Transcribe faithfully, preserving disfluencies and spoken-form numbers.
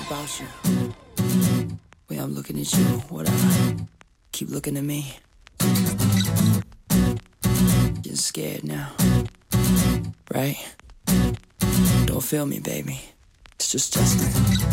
about you. Way I'm looking at you, whatever. Keep looking at me. Getting scared now. Right? Don't feel me, baby. It's just Justin.